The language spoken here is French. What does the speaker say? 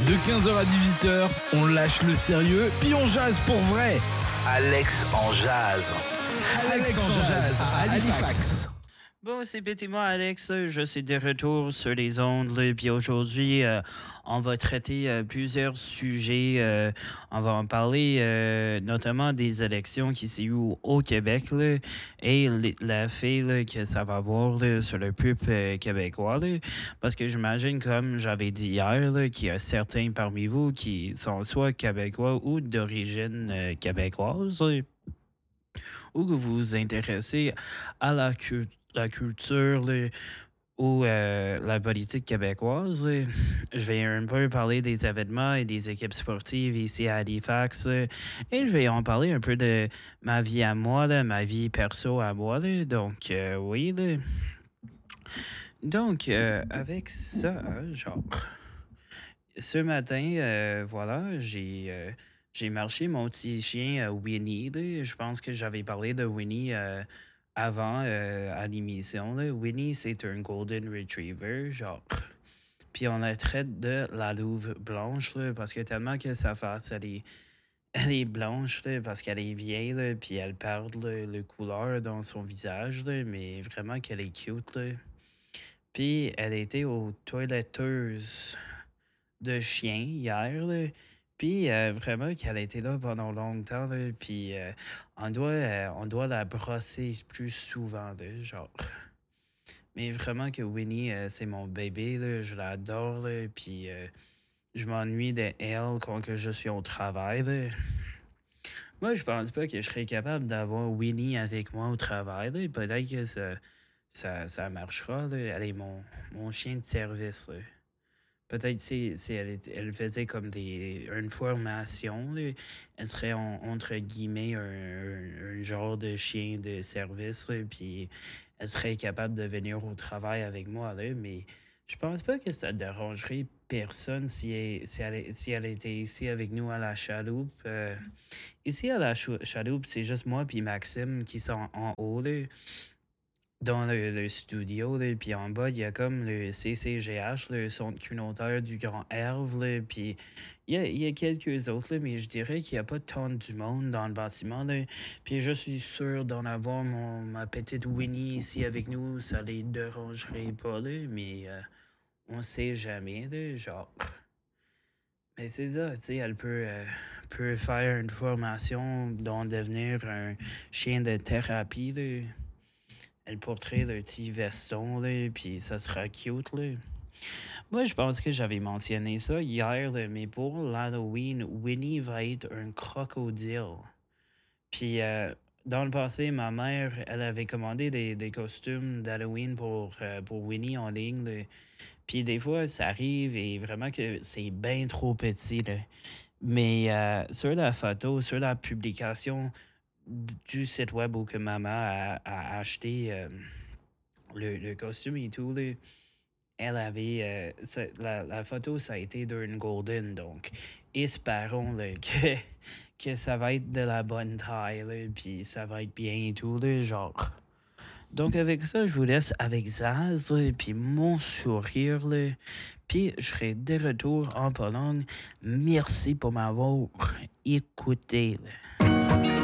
De 15h à 18h, on lâche le sérieux, puis on jase pour vrai. Alex en jazz. Alex en jazz à Halifax. Bon, c'est petit moi, Alex. Je suis de retour sur les ondes. Là, puis aujourd'hui, on va traiter plusieurs sujets. On va en parler notamment des élections qui s'est eu au Québec là, et l'effet là, que ça va avoir là, sur le peuple québécois. Là, parce que j'imagine, comme j'avais dit hier, là, qu'il y a certains parmi vous qui sont soit québécois ou d'origine québécoise. Là, ou que vous vous intéressez à la culture là, ou la politique québécoise. Là. Je vais un peu parler des événements et des équipes sportives ici à Halifax. Là. Et je vais en parler un peu de ma vie à moi, là, ma vie perso à moi. Là. Donc, oui. Là. Donc, avec ça, genre, ce matin, voilà, j'ai marché mon petit chien Winnie. Là. Je pense que j'avais parlé de Winnie avant à l'émission. Là. Winnie, c'est un Golden Retriever, genre. Puis on la traite de la louve blanche, là, parce que tellement que sa face, elle est blanche, là, parce qu'elle est vieille, là, puis elle perd là, le couleur dans son visage, là, mais vraiment qu'elle est cute. Là. Puis elle était aux toiletteuses de chien hier, là. Puis vraiment qu'elle a été là pendant longtemps, là. Puis on doit la brosser plus souvent, là, genre. Mais vraiment que Winnie, c'est mon bébé, là. Je l'adore, là. Puis je m'ennuie de elle quand que je suis au travail, là. Moi, je pense pas que je serais capable d'avoir Winnie avec moi au travail, là. Peut-être que ça marchera, là. Elle est mon chien de service, là. Peut-être si elle faisait comme une formation, là, elle serait entre guillemets un genre de chien de service, là, puis elle serait capable de venir au travail avec moi, là, mais je pense pas que ça dérangerait personne si elle était ici avec nous à la chaloupe. Ici à la chaloupe, c'est juste moi puis Maxime qui sont en haut, là, dans le studio, là, puis en bas, il y a comme le CCGH, le Centre communautaire du Grand Herve, là, puis il y a quelques autres, là, mais je dirais qu'il n'y a pas tant du monde dans le bâtiment, là. Puis je suis sûr d'en avoir ma petite Winnie ici avec nous, ça les dérangerait pas, là, mais on sait jamais, là, genre. Mais c'est ça, tu sais, elle peut faire une formation dont devenir un chien de thérapie, là. Elle porterait le petit veston, là, puis ça sera cute, là. Moi, je pense que j'avais mentionné ça hier, là, mais pour l'Halloween, Winnie va être un crocodile. Puis, dans le passé, ma mère, elle avait commandé des costumes d'Halloween pour Winnie en ligne, là. Puis, des fois, ça arrive et vraiment que c'est bien trop petit, là. Mais sur la photo, sur la publication du site web où que maman a acheté le costume et tout, là, elle avait. La photo, ça a été d'une Golden, donc espérons là, que ça va être de la bonne taille, là, puis ça va être bien et tout, là, genre. Donc avec ça, je vous laisse avec Zaz, là, puis mon sourire, là, puis je serai de retour en Pologne. Merci pour m'avoir écouté. Là.